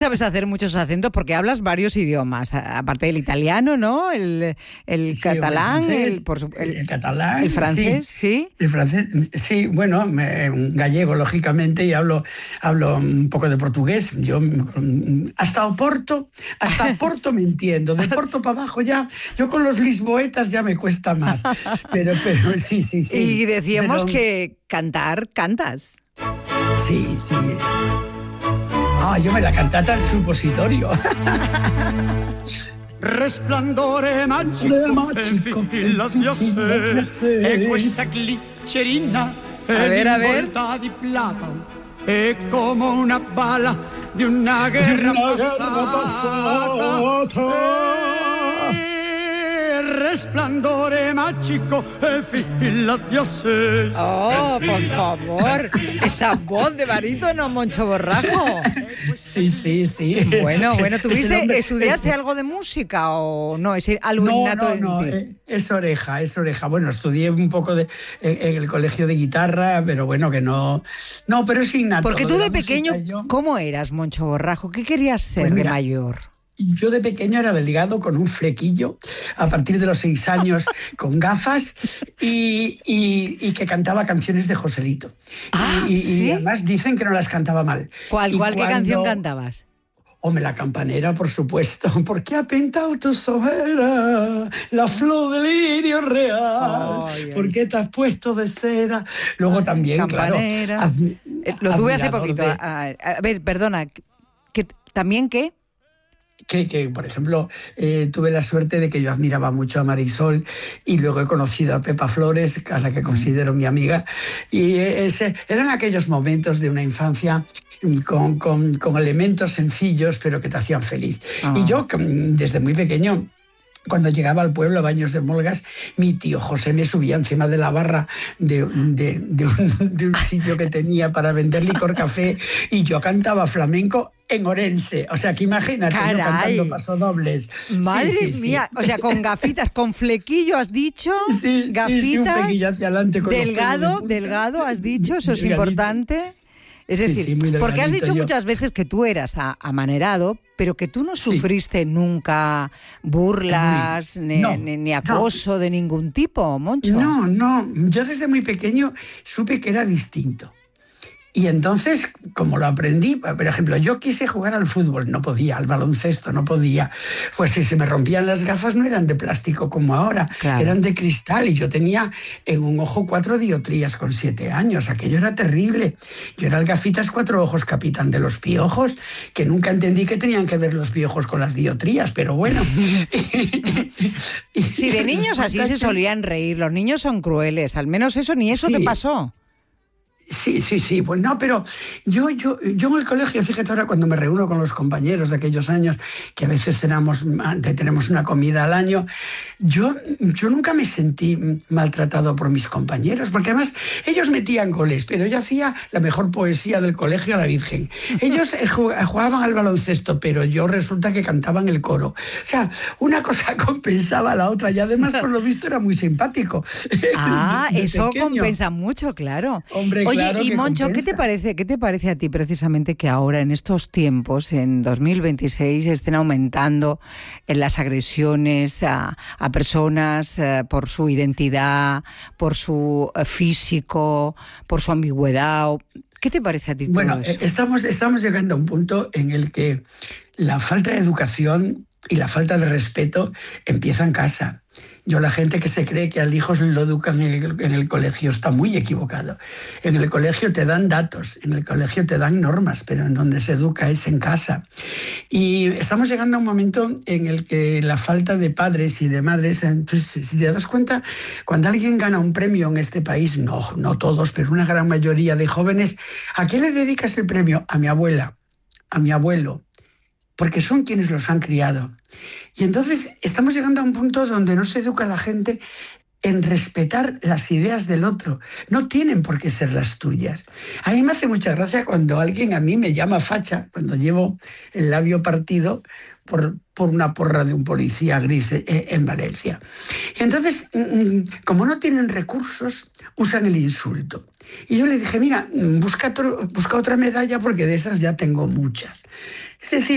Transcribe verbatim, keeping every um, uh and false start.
sabes hacer muchos acentos porque hablas varios idiomas, aparte del italiano, ¿no? El, el Sí, catalán, el, francés, el, por su, el, el catalán, el francés, sí. sí. El francés, sí, bueno, me, gallego, lógicamente, y hablo, hablo un poco de portugués. Yo hasta Oporto, hasta Porto me entiendo, de Porto para abajo ya, yo con los lisboetas ya me cuesta más. Pero, pero sí, sí, sí. Y decíamos pero, que cantar, cantas. Sí, sí. Ah, yo me la cantata al supositorio. Resplandore magico, magico e la sé, e questa glicerina è involta di plata, è come una bala di una guerra passata. Resplandore mágico e fila de seis. Oh, por favor, esa voz de barítono, Moncho Borrajo. Sí, sí, sí. Bueno, bueno, ¿tuviste, nombre, estudiaste eh, algo de música o no? ¿Es algo no, innato en no, no, ti? Eh, es oreja, es oreja. Bueno, estudié un poco de, en, en el colegio de guitarra, pero bueno, que no... No, pero es innato. Porque tú de, de pequeño, yo... ¿cómo eras, Moncho Borrajo? ¿Qué querías ser pues mira, de mayor? Yo de pequeño era delgado con un flequillo, a partir de los seis años con gafas y, y, y que cantaba canciones de Joselito. Ah, y, y, ¿sí? y además dicen que no las cantaba mal. ¿Cuál, cuál cuando... qué canción cantabas? Hombre, la campanera, por supuesto. ¿Por qué ha pintado tu sojera la flor del lirio real? Ay, ¿por qué te has puesto de seda? Luego ay, también, campanera. claro... Admi- Lo tuve hace poquito. De... A, a ver, perdona. ¿que, ¿También qué? Que, que, por ejemplo, eh, tuve la suerte de que yo admiraba mucho a Marisol y luego he conocido a Pepa Flores, a la que considero mi amiga, y ese, eran aquellos momentos de una infancia con, con, con elementos sencillos, pero que te hacían feliz. Ah. Y yo, desde muy pequeño, cuando llegaba al pueblo a Baños de Molgas, mi tío José me subía encima de la barra de, de, de, un, de un sitio que tenía para vender licor café y yo cantaba flamenco en Orense. O sea, que imagínate, yo cantando pasodobles. Madre sí, sí, mía, sí. O sea, con gafitas, con flequillo, has dicho. Sí, gafitas, sí, sí, un flequillo hacia adelante. Con delgado, delgado, has dicho, eso es Delgadito. Importante. Es decir, sí, sí, porque has dicho yo. muchas veces que tú eras amanerado, pero que tú no sufriste sí. nunca burlas ni, no, ni, ni acoso no. de ningún tipo, Moncho. No, no, yo desde muy pequeño supe que era distinto. Y entonces, como lo aprendí, por ejemplo, yo quise jugar al fútbol, no podía, al baloncesto, no podía. Pues si se me rompían las gafas no eran de plástico como ahora, claro. Eran de cristal y yo tenía en un ojo cuatro dioptrías con siete años, aquello era terrible. Yo era el gafitas cuatro ojos capitán de los piojos, que nunca entendí que tenían que ver los piojos con las dioptrías, pero bueno. Sí, de niños así se solían reír, los niños son crueles, al menos eso, ni eso sí. te pasó. Sí, sí, sí, pues no, pero yo, yo, yo en el colegio, fíjate ahora cuando me reúno con los compañeros de aquellos años, que a veces tenemos, tenemos una comida al año, yo, yo nunca me sentí maltratado por mis compañeros, porque además ellos metían goles, pero yo hacía la mejor poesía del colegio a la Virgen. Ellos jugaban al baloncesto, pero yo resulta que cantaba en el coro. O sea, una cosa compensaba a la otra y además, por lo visto, era muy simpático. Ah, de, de eso pequeño. Compensa mucho, claro. Hombre, Oye, claro y Moncho, compensa. ¿qué te parece, qué te parece a ti precisamente que ahora, en estos tiempos, en dos mil veintiséis, estén aumentando las agresiones a, a personas eh, por su identidad, por su eh, físico, por su ambigüedad? ¿Qué te parece a ti todo bueno, eso? Estamos, estamos llegando a un punto en el que la falta de educación y la falta de respeto empieza en casa. Yo, la gente que se cree que al hijo lo educan en el, en el colegio está muy equivocado. En el colegio te dan datos, en el colegio te dan normas, pero en donde se educa es en casa. Y estamos llegando a un momento en el que la falta de padres y de madres, pues, si te das cuenta, cuando alguien gana un premio en este país, no, no todos, pero una gran mayoría de jóvenes, ¿a qué le dedicas el premio? A mi abuela, a mi abuelo, porque son quienes los han criado. Y entonces estamos llegando a un punto donde no se educa a la gente en respetar las ideas del otro. No tienen por qué ser las tuyas. A mí me hace mucha gracia cuando alguien a mí me llama facha, cuando llevo el labio partido por, por una porra de un policía gris en Valencia. Y entonces, como no tienen recursos, usan el insulto. Y yo le dije, mira, busca, otro, busca otra medalla porque de esas ya tengo muchas. Es decir,